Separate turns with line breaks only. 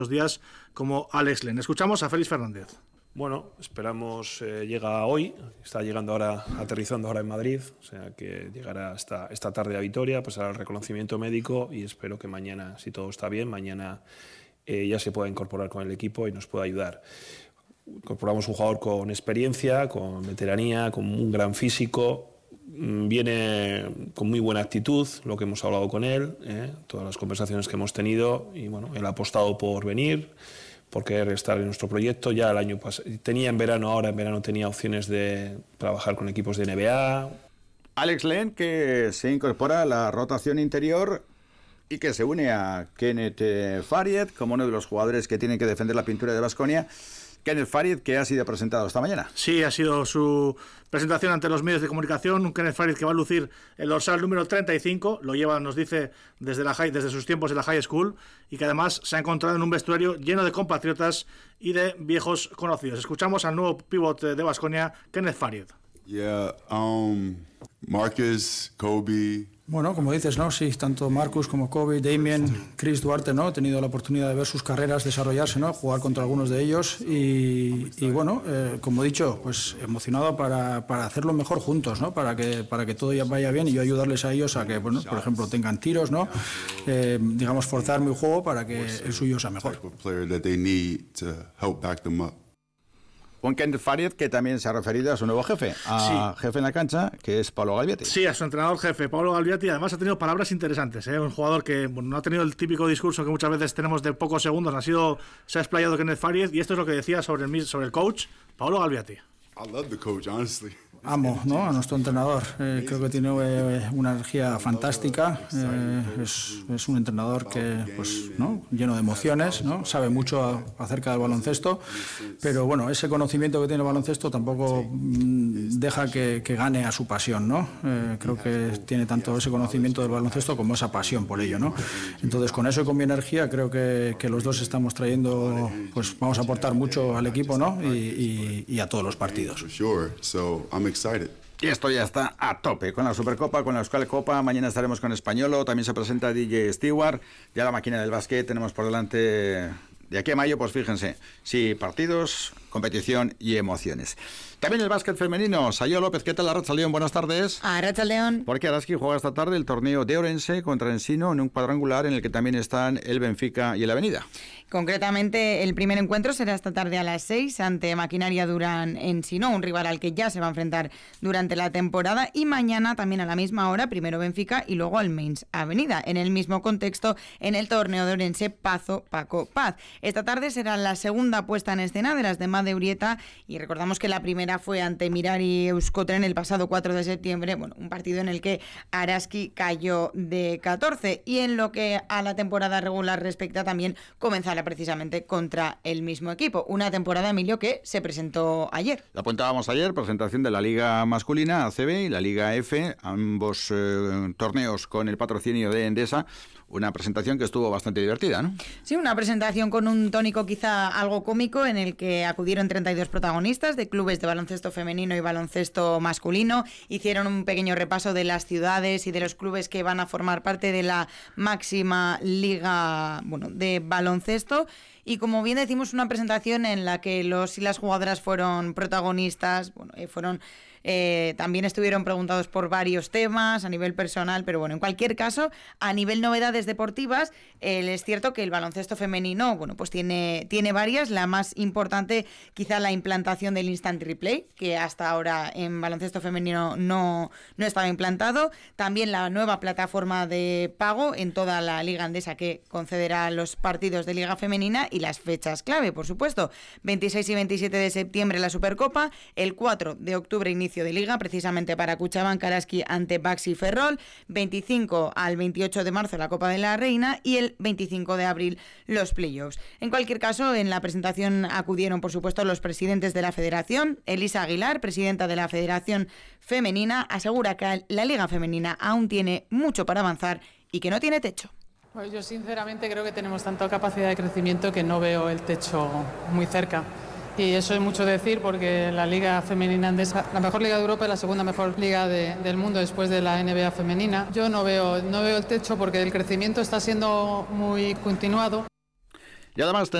días como Alex Len. Escuchamos a Félix Fernández.
Bueno, esperamos, llega hoy, está llegando ahora, aterrizando ahora en Madrid, o sea que llegará esta tarde a Vitoria, pasará el reconocimiento médico y espero que mañana, si todo está bien, mañana ya se pueda incorporar con el equipo y nos pueda ayudar. Incorporamos un jugador con experiencia, con veteranía, con un gran físico, viene con muy buena actitud, lo que hemos hablado con él, todas las conversaciones que hemos tenido y bueno, él ha apostado por venir, por querer estar en nuestro proyecto. Ya el año pasado tenía en verano tenía opciones de trabajar con equipos de NBA.
Alex Len, que se incorpora a la rotación interior y que se une a Kenneth Faried como uno de los jugadores que tienen que defender la pintura de Baskonia. Kenneth Faried, que ha sido presentado esta mañana.
Sí, ha sido su presentación ante los medios de comunicación. Un Kenneth Faried que va a lucir el dorsal número 35. Lo lleva, nos dice, desde sus tiempos en la high school. Y que además se ha encontrado en un vestuario lleno de compatriotas y de viejos conocidos. Escuchamos al nuevo pívot de Baskonia, Kenneth Faried.
Yeah, Marcus, Kobe.
Bueno, como dices, ¿no? Sí, tanto Marcus como Kobe, Damien, Chris Duarte, ¿no? He tenido la oportunidad de ver sus carreras desarrollarse, ¿no? Jugar contra algunos de ellos y bueno, como he dicho, pues emocionado para hacerlo mejor juntos, ¿no? Para que todo ya vaya bien y yo ayudarles a ellos a que, bueno, por ejemplo, tengan tiros, ¿no? Digamos, forzar mi juego para que el suyo sea mejor.
Un Kenneth Faried que también se ha referido a su nuevo jefe, jefe en la cancha, que es Paolo Galviati.
Sí, a su entrenador jefe, Paolo Galviati. Además ha tenido palabras interesantes, ¿eh? Un jugador que no ha tenido el típico discurso que muchas veces tenemos de pocos segundos. Se ha explayado Kenneth Faried y esto es lo que decía sobre el coach, Paolo Galviati.
I love the coach, honestly.
Amo, ¿no? A nuestro entrenador. Creo que tiene una energía fantástica. Es un entrenador que, pues, ¿no? Lleno de emociones, ¿no? Sabe mucho acerca del baloncesto, pero bueno, ese conocimiento que tiene el baloncesto tampoco deja que gane a su pasión, ¿no? Creo que tiene tanto ese conocimiento del baloncesto como esa pasión por ello, ¿no? Entonces, con eso y con mi energía, creo que los dos estamos trayendo, pues vamos a aportar mucho al equipo, ¿no? Y a todos los partidos.
Y esto ya está a tope con la Supercopa, con la Euskal Copa. Mañana estaremos con Españolo. También se presenta DJ Stewart. Ya la máquina del básquet tenemos por delante de aquí a mayo. Pues fíjense, sí, partidos, competición y emociones. También el básquet femenino. Sayo López, ¿qué tal? Arratsaldeon, buenas tardes.
Arratsaldeon.
Porque Araski juega esta tarde el torneo de Orense contra Ensino en un cuadrangular en el que también están el Benfica y el Avenida.
Concretamente, el primer encuentro será esta tarde a las 6 ante Maquinaria Durán Ensino, un rival al que ya se va a enfrentar durante la temporada, y mañana también a la misma hora, primero Benfica y luego al Mainz Avenida, en el mismo contexto en el torneo de Orense Pazo Paco Paz. Esta tarde será la segunda puesta en escena de las de Made Urieta y recordamos que la primera fue ante Mirari Euskotren el pasado 4 de septiembre, bueno, un partido en el que Araski cayó de 14 y en lo que a la temporada regular respecta también comenzará precisamente contra el mismo equipo. Una temporada, Emilio, que se presentó ayer.
La apuntábamos ayer, presentación de la Liga Masculina, ACB, y la Liga F, ambos torneos con el patrocinio de Endesa. Una presentación que estuvo bastante divertida, ¿no?
Sí, una presentación con un tónico quizá algo cómico en el que acudieron 32 protagonistas de clubes de baloncesto femenino y baloncesto masculino. Hicieron un pequeño repaso de las ciudades y de los clubes que van a formar parte de la máxima liga, bueno, de baloncesto. Y como bien decimos, una presentación en la que los y las jugadoras fueron protagonistas, bueno, también estuvieron preguntados por varios temas a nivel personal, pero bueno, en cualquier caso, a nivel novedades deportivas, es cierto que el baloncesto femenino, bueno, pues tiene varias. La más importante, quizá la implantación del Instant Replay, que hasta ahora en baloncesto femenino no estaba implantado. También la nueva plataforma de pago en toda la Liga Endesa que concederá los partidos de Liga Femenina y las fechas clave, por supuesto. 26 y 27 de septiembre la Supercopa, el 4 de octubre inicio de Liga, precisamente para Cuchabank Araski ante Baxi Ferrol, 25 al 28 de marzo la Copa de la Reina y el 25 de abril los playoffs. En cualquier caso, en la presentación acudieron, por supuesto, los presidentes de la Federación. Elisa Aguilar, presidenta de la Federación Femenina, asegura que la Liga Femenina aún tiene mucho para avanzar y que no tiene techo.
Pues yo sinceramente creo que tenemos tanta capacidad de crecimiento que no veo el techo muy cerca. Y eso es mucho decir porque la Liga Femenina Endesa, la mejor liga de Europa y la segunda mejor liga del mundo después de la NBA femenina. Yo no veo el techo porque el crecimiento está siendo muy continuado.
Y además